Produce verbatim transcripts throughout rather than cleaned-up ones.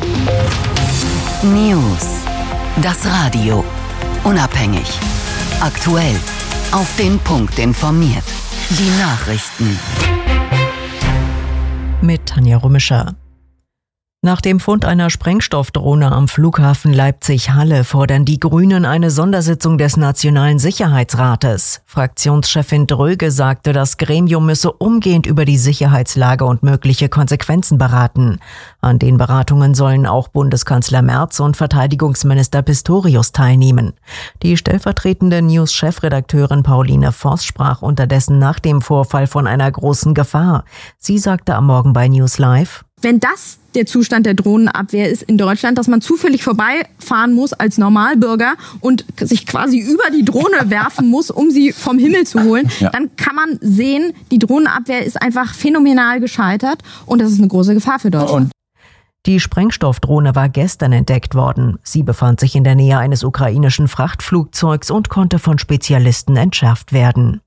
News. Das Radio. Unabhängig. Aktuell. Auf den Punkt informiert. Die Nachrichten. Mit Tanja Römischer. Nach dem Fund einer Sprengstoffdrohne am Flughafen Leipzig-Halle fordern die Grünen eine Sondersitzung des Nationalen Sicherheitsrates. Fraktionschefin Dröge sagte, das Gremium müsse umgehend über die Sicherheitslage und mögliche Konsequenzen beraten. An den Beratungen sollen auch Bundeskanzler Merz und Verteidigungsminister Pistorius teilnehmen. Die stellvertretende News-Chefredakteurin Pauline Voss sprach unterdessen nach dem Vorfall von einer großen Gefahr. Sie sagte am Morgen bei News Live: Wenn das der Zustand der Drohnenabwehr ist in Deutschland, dass man zufällig vorbeifahren muss als Normalbürger und sich quasi über die Drohne werfen muss, um sie vom Himmel zu holen, ja. Dann kann man sehen, die Drohnenabwehr ist einfach phänomenal gescheitert und das ist eine große Gefahr für Deutschland. Und die Sprengstoffdrohne war gestern entdeckt worden. Sie befand sich in der Nähe eines ukrainischen Frachtflugzeugs und konnte von Spezialisten entschärft werden.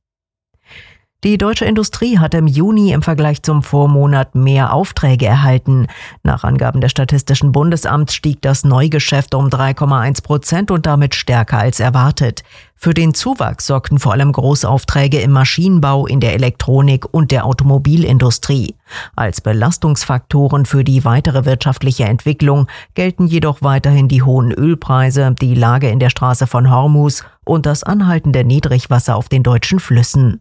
Die deutsche Industrie hat im Juni im Vergleich zum Vormonat mehr Aufträge erhalten. Nach Angaben des Statistischen Bundesamts stieg das Neugeschäft um drei Komma eins Prozent und damit stärker als erwartet. Für den Zuwachs sorgten vor allem Großaufträge im Maschinenbau, in der Elektronik und der Automobilindustrie. Als Belastungsfaktoren für die weitere wirtschaftliche Entwicklung gelten jedoch weiterhin die hohen Ölpreise, die Lage in der Straße von Hormuz und das anhaltende Niedrigwasser auf den deutschen Flüssen.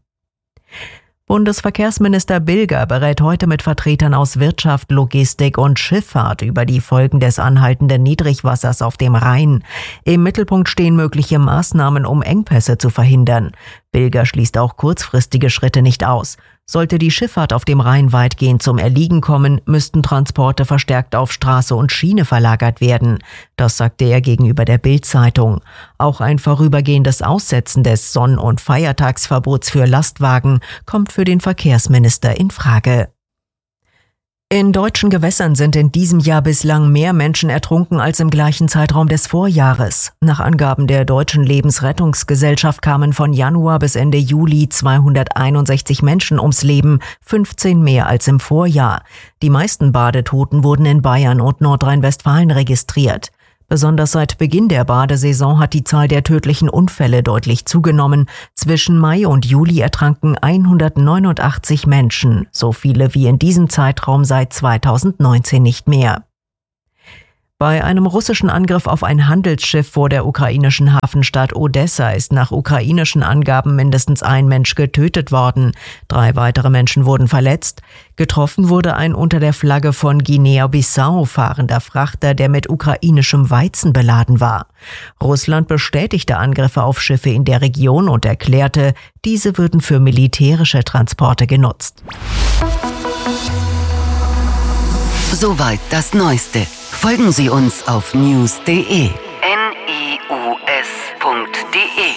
Bundesverkehrsminister Bilger berät heute mit Vertretern aus Wirtschaft, Logistik und Schifffahrt über die Folgen des anhaltenden Niedrigwassers auf dem Rhein. Im Mittelpunkt stehen mögliche Maßnahmen, um Engpässe zu verhindern. Bilger schließt auch kurzfristige Schritte nicht aus. Sollte die Schifffahrt auf dem Rhein weitgehend zum Erliegen kommen, müssten Transporte verstärkt auf Straße und Schiene verlagert werden. Das sagte er gegenüber der Bild-Zeitung. Auch ein vorübergehendes Aussetzen des Sonn- und Feiertagsverbots für Lastwagen kommt für den Verkehrsminister in Frage. In deutschen Gewässern sind in diesem Jahr bislang mehr Menschen ertrunken als im gleichen Zeitraum des Vorjahres. Nach Angaben der Deutschen Lebensrettungsgesellschaft kamen von Januar bis Ende Juli zweihunderteinundsechzig Menschen ums Leben, fünfzehn mehr als im Vorjahr. Die meisten Badetoten wurden in Bayern und Nordrhein-Westfalen registriert. Besonders seit Beginn der Badesaison hat die Zahl der tödlichen Unfälle deutlich zugenommen. Zwischen Mai und Juli ertranken hundertneunundachtzig Menschen, so viele wie in diesem Zeitraum seit zweitausendneunzehn nicht mehr. Bei einem russischen Angriff auf ein Handelsschiff vor der ukrainischen Hafenstadt Odessa ist nach ukrainischen Angaben mindestens ein Mensch getötet worden. Drei weitere Menschen wurden verletzt. Getroffen wurde ein unter der Flagge von Guinea-Bissau fahrender Frachter, der mit ukrainischem Weizen beladen war. Russland bestätigte Angriffe auf Schiffe in der Region und erklärte, diese würden für militärische Transporte genutzt. Soweit das Neueste. Folgen Sie uns auf news punkt de. N I U S punkt de.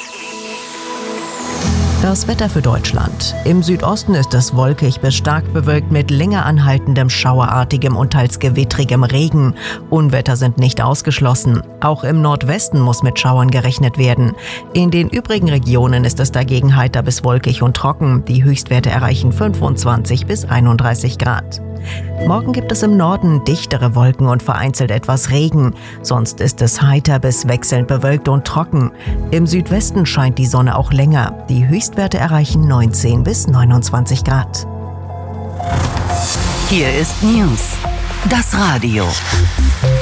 Das Wetter für Deutschland. Im Südosten ist es wolkig bis stark bewölkt mit länger anhaltendem, schauerartigem und teils gewittrigem Regen. Unwetter sind nicht ausgeschlossen. Auch im Nordwesten muss mit Schauern gerechnet werden. In den übrigen Regionen ist es dagegen heiter bis wolkig und trocken. Die Höchstwerte erreichen fünfundzwanzig bis einunddreißig Grad. Morgen gibt es im Norden dichtere Wolken und vereinzelt etwas Regen. Sonst ist es heiter bis wechselnd bewölkt und trocken. Im Südwesten scheint die Sonne auch länger. Die Höchstwerte erreichen neunzehn bis neunundzwanzig Grad. Hier ist News. Das Radio.